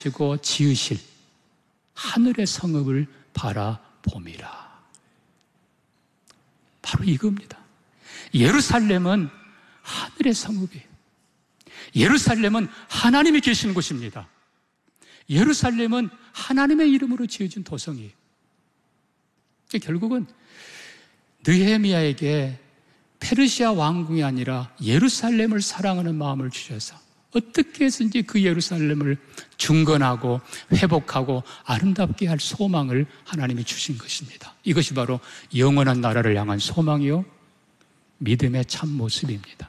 고 지으실 하늘의 성읍을 바라봄이라. 바로 이겁니다. 예루살렘은 하늘의 성읍이에요. 예루살렘은 하나님이 계시는 곳입니다. 예루살렘은 하나님의 이름으로 지어진 도성이에요. 결국은 느헤미야에게 페르시아 왕궁이 아니라 예루살렘을 사랑하는 마음을 주셔서 어떻게 해서든지 그 예루살렘을 중건하고 회복하고 아름답게 할 소망을 하나님이 주신 것입니다. 이것이 바로 영원한 나라를 향한 소망이요 믿음의 참 모습입니다.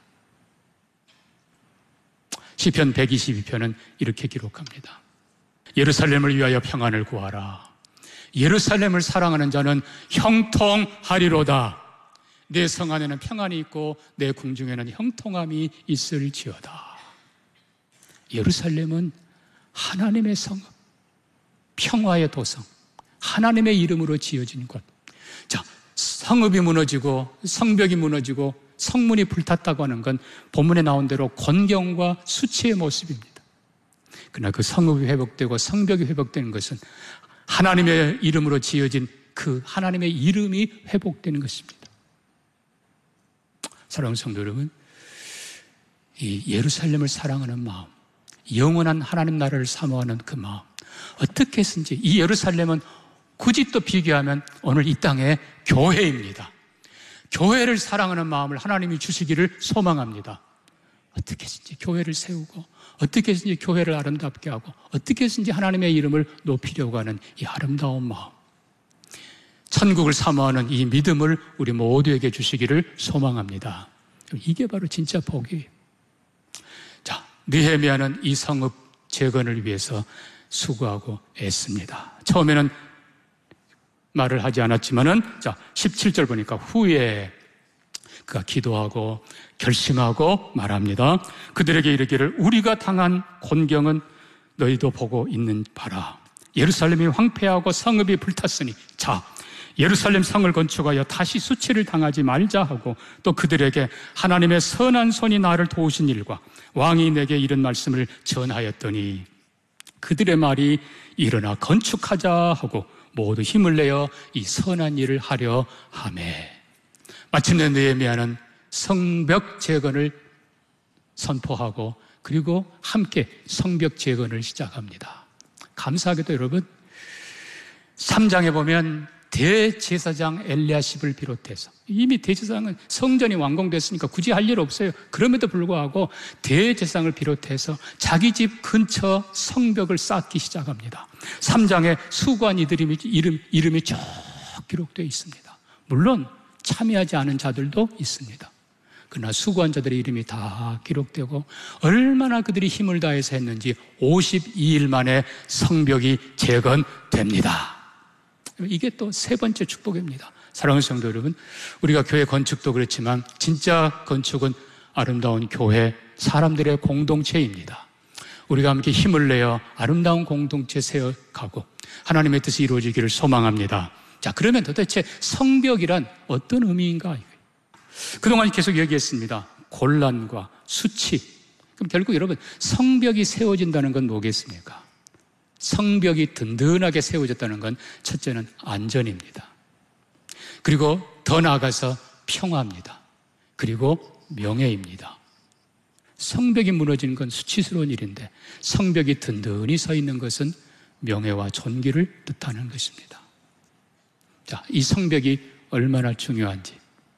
시편 122편은 이렇게 기록합니다. 예루살렘을 위하여 평안을 구하라. 예루살렘을 사랑하는 자는 형통하리로다. 내 성 안에는 평안이 있고 내 궁중에는 형통함이 있을지어다. 예루살렘은 하나님의 성읍, 평화의 도성, 하나님의 이름으로 지어진 곳. 자, 성읍이 무너지고 성벽이 무너지고 성문이 불탔다고 하는 건 본문에 나온 대로 곤경과 수치의 모습입니다. 그러나 그 성읍이 회복되고 성벽이 회복되는 것은 하나님의 이름으로 지어진 그 하나님의 이름이 회복되는 것입니다. 사랑하는 성도 여러분, 이 예루살렘을 사랑하는 마음, 영원한 하나님 나라를 사모하는 그 마음, 어떻게 해서든지 이 예루살렘은 굳이 또 비교하면 오늘 이 땅의 교회입니다. 교회를 사랑하는 마음을 하나님이 주시기를 소망합니다. 어떻게 해서든지 교회를 세우고 어떻게 해서든지 교회를 아름답게 하고 어떻게 해서든지 하나님의 이름을 높이려고 하는 이 아름다운 마음, 천국을 사모하는 이 믿음을 우리 모두에게 주시기를 소망합니다. 이게 바로 진짜 복이에요. 자, 느헤미야는 이 성읍 재건을 위해서 수고하고 애씁니다. 처음에는 말을 하지 않았지만은, 자, 17절 보니까 후에 그가 기도하고 결심하고 말합니다. 그들에게 이르기를 우리가 당한 곤경은 너희도 보고 있는 바라. 예루살렘이 황폐하고 성읍이 불탔으니 자, 예루살렘 성을 건축하여 다시 수치를 당하지 말자 하고 또 그들에게 하나님의 선한 손이 나를 도우신 일과 왕이 내게 이런 말씀을 전하였더니 그들의 말이 일어나 건축하자 하고 모두 힘을 내어 이 선한 일을 하려 하매 마침내 느헤미야는 성벽 재건을 선포하고 그리고 함께 성벽 재건을 시작합니다. 감사하게도 여러분 3장에 보면 대제사장 엘리야십을 비롯해서 이미 대제사장은 성전이 완공됐으니까 굳이 할 일 없어요. 그럼에도 불구하고 대제사장을 비롯해서 자기 집 근처 성벽을 쌓기 시작합니다. 3장에 수고한 이들이 이름이 쭉 기록되어 있습니다. 물론 참여하지 않은 자들도 있습니다. 그러나 수고한 자들의 이름이 다 기록되고 얼마나 그들이 힘을 다해서 했는지 52일 만에 성벽이 재건됩니다. 이게 또 세 번째 축복입니다. 사랑하는 성도 여러분, 우리가 교회 건축도 그렇지만 진짜 건축은 아름다운 교회, 사람들의 공동체입니다. 우리가 함께 힘을 내어 아름다운 공동체 세워가고 하나님의 뜻이 이루어지기를 소망합니다. 자, 그러면 도대체 성벽이란 어떤 의미인가? 그동안 계속 얘기했습니다. 곤란과 수치. 그럼 결국 여러분, 성벽이 세워진다는 건 뭐겠습니까? 성벽이 든든하게 세워졌다는 건 첫째는 안전입니다. 그리고 더 나아가서 평화입니다. 그리고 명예입니다. 성벽이 무너지는 건 수치스러운 일인데 성벽이 든든히 서 있는 것은 명예와 존귀를 뜻하는 것입니다. 자, 이 성벽이 얼마나 중요한지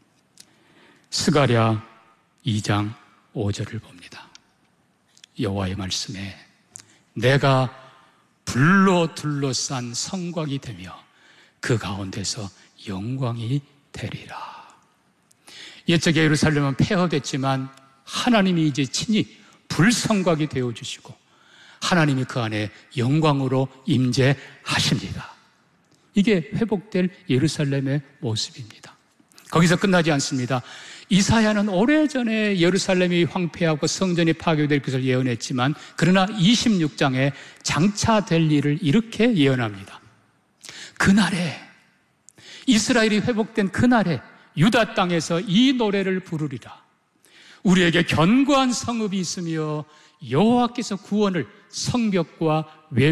스가랴 2장 5절을 봅니다. 여호와의 말씀에 내가 불로 둘러싼 성곽이 되며 그 가운데서 영광이 되리라. 옛적에 예루살렘은 폐허됐지만 하나님이 이제 친히 불성곽이 되어주시고 하나님이 그 안에 영광으로 임재하십니다. 이게 회복될 예루살렘의 모습입니다. 거기서 끝나지 않습니다. 이사야는 오래전에 예루살렘이 황폐하고 성전이 파괴될 것을 예언했지만 그러나 26장에 장차 될 일을 이렇게 예언합니다. 그날에 이스라엘이 회복된 그날에 유다 땅에서 이 노래를 부르리라. 우리에게 견고한 성읍이 있으며 여호와께서 구원을 성벽과